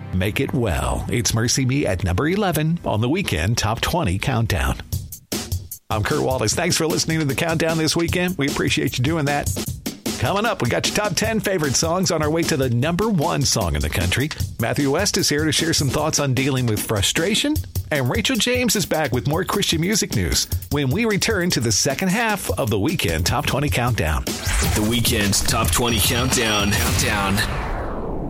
Make It Well. It's Mercy Me at number 11 on the Weekend Top 20 Countdown. I'm Kurt Wallace. Thanks for listening to the Countdown this weekend. We appreciate you doing that. Coming up, we got your top 10 favorite songs on our way to the number 1 song in the country. Matthew West is here to share some thoughts on dealing with frustration. And Rachel James is back with more Christian music news when we return to the second half of the Weekend Top 20 Countdown. The Weekend Top 20 Countdown.